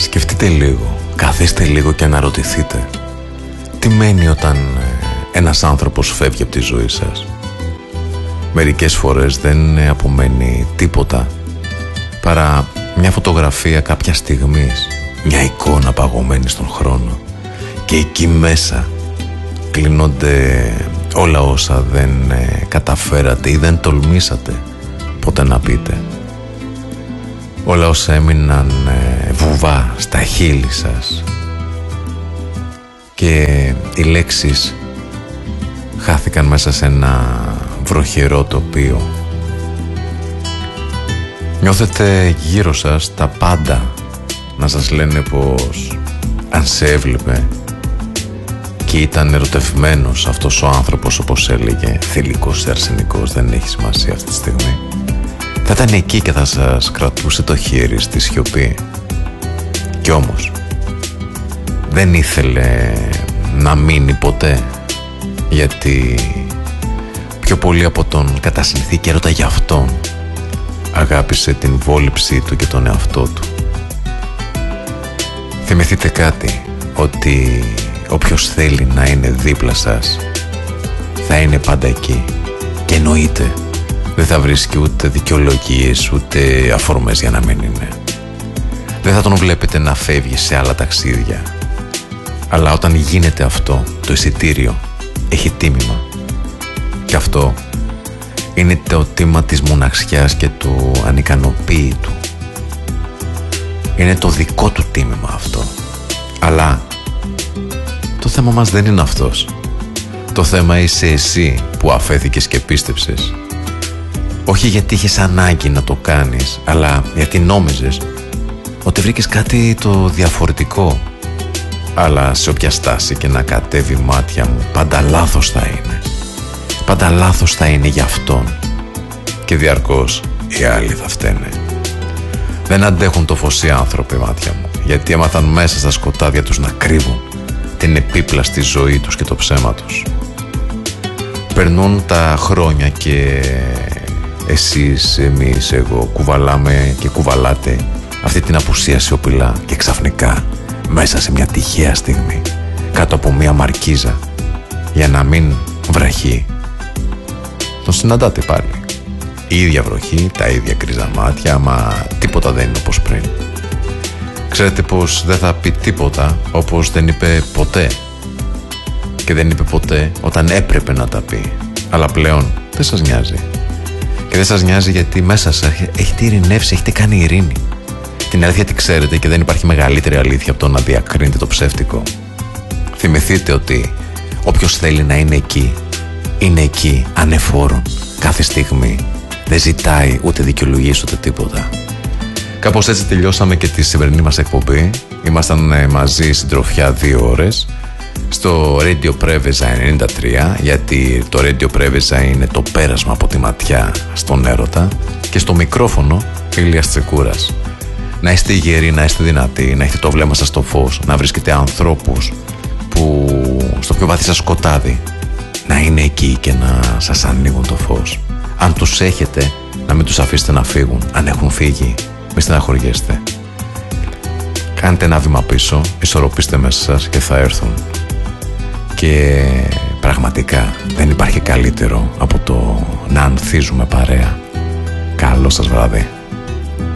Σκεφτείτε λίγο, καθίστε λίγο και αναρωτηθείτε τι μένει όταν ένας άνθρωπος φεύγει από τη ζωή σας. Μερικές φορές δεν απομένει τίποτα παρά μια φωτογραφία κάποια στιγμής, μια εικόνα παγωμένη στον χρόνο, και εκεί μέσα κλείνονται όλα όσα δεν καταφέρατε ή δεν τολμήσατε ποτέ να πείτε. Όλα όσα έμειναν βουβά στα χείλη σας και οι λέξεις χάθηκαν μέσα σε ένα βροχερό τοπίο. Νιώθετε γύρω σας τα πάντα να σας λένε πως αν σε έβλεπε και ήταν ερωτευμένος αυτός ο άνθρωπος, όπως έλεγε, θηλυκός ή αρσενικός, δεν έχει σημασία αυτή τη στιγμή, θα ήταν εκεί και θα σας κρατούσε το χέρι στη σιωπή. Κι όμως δεν ήθελε να μείνει ποτέ, γιατί πιο πολύ από τον κατασυνθήκη έρωτα για αυτόν αγάπησε την βόληψή του και τον εαυτό του. Θυμηθείτε κάτι, ότι όποιος θέλει να είναι δίπλα σας θα είναι πάντα εκεί, και εννοείται δεν θα βρίσκει ούτε δικαιολογίες ούτε αφορμές για να μην είναι. Δεν θα τον βλέπετε να φεύγει σε άλλα ταξίδια, αλλά όταν γίνεται αυτό, το εισιτήριο έχει τίμημα, και αυτό είναι το τίμα της μοναξιάς και του ανικανοποίητου. Είναι το δικό του τίμημα αυτό. Αλλά το θέμα μας δεν είναι αυτός. Το θέμα είσαι εσύ που αφέθηκες και πίστεψες. Όχι γιατί είχες ανάγκη να το κάνεις, αλλά γιατί νόμιζες ότι βρήκες κάτι το διαφορετικό. Αλλά σε όποια στάση και να κατέβει μάτια μου, πάντα λάθος θα είναι. Πάντα λάθος θα είναι για αυτόν, και διαρκώς οι άλλοι θα φταίνε. Δεν αντέχουν το φως οι άνθρωποι, μάτια μου, γιατί έμαθαν μέσα στα σκοτάδια τους να κρύβουν την επίπλαστη ζωή τους και το ψέμα τους. Περνούν τα χρόνια και εσείς, εμείς, εγώ κουβαλάμε και κουβαλάτε αυτή την απουσία σιωπηλά, και ξαφνικά μέσα σε μια τυχαία στιγμή, κάτω από μια μαρκίζα, για να μην βραχεί, τον συναντάτε πάλι. Η ίδια βροχή, τα ίδια γκρίζα μάτια, μα τίποτα δεν είναι όπως πριν. Ξέρετε πως δεν θα πει τίποτα όπως δεν είπε ποτέ. Και δεν είπε ποτέ όταν έπρεπε να τα πει. Αλλά πλέον δεν σας νοιάζει. Και δεν σας νοιάζει γιατί μέσα σας έχετε ειρηνεύσει, έχετε κάνει ειρήνη. Την αλήθεια τη ξέρετε και δεν υπάρχει μεγαλύτερη αλήθεια από το να διακρίνετε το ψεύτικο. Θυμηθείτε ότι όποιος θέλει να είναι εκεί, είναι εκεί ανεφόρον κάθε στιγμή. Δεν ζητάει ούτε δικαιολογίες ούτε τίποτα. Κάπως έτσι τελειώσαμε και τη σημερινή μας εκπομπή. Ήμασταν μαζί συντροφιά 2 ώρες στο Radio Preveza 93, γιατί το Radio Preveza είναι το πέρασμα από τη ματιά στον έρωτα, και στο μικρόφωνο Ηλίας Τσεκούρας. Να είστε γεροί, να είστε δυνατοί, να έχετε το βλέμμα σας στο φως, να βρίσκετε ανθρώπους που στο πιο βαθύ σας σκοτάδι να είναι εκεί και να σας ανοίγουν το φως. Αν τους έχετε, να μην τους αφήσετε να φύγουν. Αν έχουν φύγει, μη στεναχωριέστε. Κάντε ένα βήμα πίσω, ισορροπήστε μέσα σας και θα έρθουν. Και πραγματικά δεν υπάρχει καλύτερο από το να ανθίζουμε παρέα. Καλό σας βράδυ.